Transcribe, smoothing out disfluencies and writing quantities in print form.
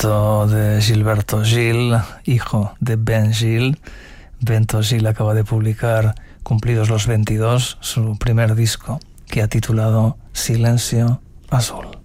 proyecto de Gilberto Gil, hijo de Ben Gil. Bento Gil acaba de publicar, cumplidos los 22, su primer disco, que ha titulado Silencio Azul.